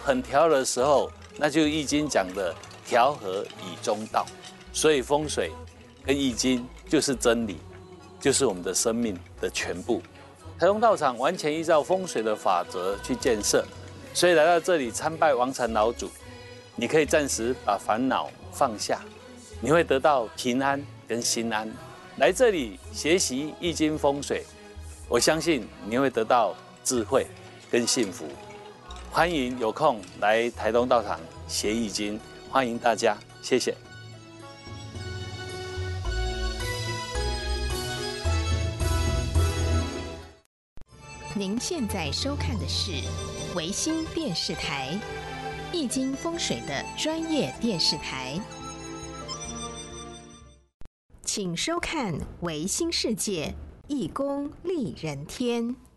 很调和的时候，那就易经讲的调和以中道，所以风水跟易经就是真理，就是我们的生命的全部。台东道场完全依照风水的法则去建设，所以来到这里参拜王禅老祖，你可以暂时把烦恼放下，你会得到平安跟心安。来这里学习易经风水，我相信你会得到智慧跟幸福。欢迎有空来台东道场学易经，欢迎大家，谢谢。 您现在收看的是维新电视台易经风水的专业电视台，请收看维新世界易公利人天。